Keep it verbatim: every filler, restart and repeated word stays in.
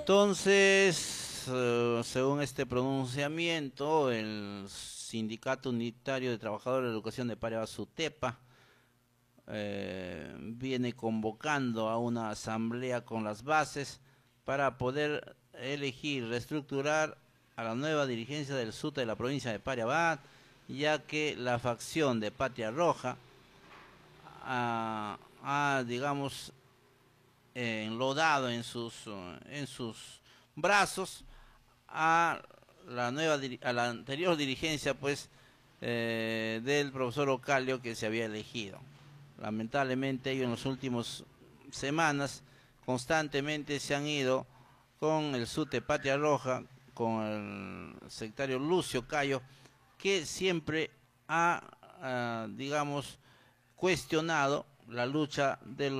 Entonces, eh, según este pronunciamiento, el Sindicato Unitario de Trabajadores de Educación de Pareva, SUTEPA, eh, viene convocando a una asamblea con las bases para poder elegir, reestructurar a la nueva dirigencia del SUTE de la provincia de Paraná, ya que la facción de Patria Roja ha, ha digamos, eh, enlodado en sus, uh, en sus brazos a la nueva a la anterior dirigencia pues eh, del profesor Ocalio que se había elegido. Lamentablemente ellos en las últimas semanas constantemente se han ido con el SUTE Patria Roja, con el secretario Lucio Cayo, que siempre ha, uh, digamos, cuestionado la lucha del